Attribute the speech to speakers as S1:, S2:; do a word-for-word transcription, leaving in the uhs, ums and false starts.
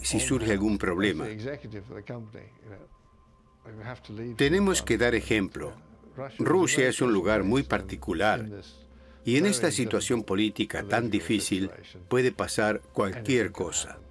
S1: si surge algún problema. Tenemos que dar ejemplo. Rusia es un lugar muy particular y en esta situación política tan difícil puede pasar cualquier cosa.